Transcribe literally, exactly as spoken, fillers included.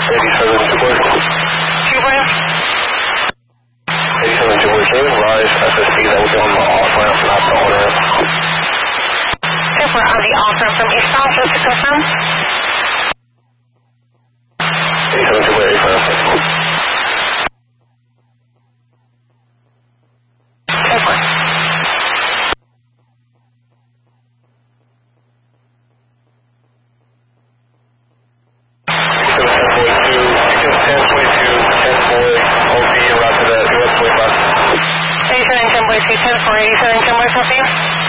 eighty-seven Jibboy. Jibboy? eighty-seven Jibboy, can you advise S S P that we'll be on the off-ramp, not the on-ramp? If we're on the off-ramp from eastbound, just to confirm? eighty-seven Jibboy, eighty-seven. eighty-seven Jimboy two ten four eighty-seven Jimboy, copy.